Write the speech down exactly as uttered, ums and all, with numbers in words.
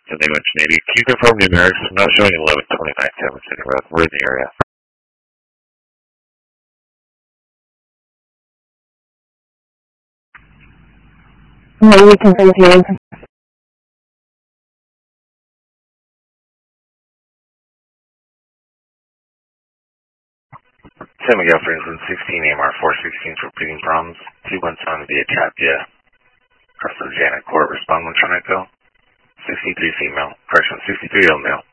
So they went to Navy. Can you confirm numerics? I'm not showing eleven twenty-nine Seven City Road. We're in the area. No, we can confirm here. San Miguel, for instance, sixteen A M R four sixteen for repeating problems. two one seven via Tapia. Customer Janet Court, respond when trying to go. sixty-three female. Correction, sixty-three year old male.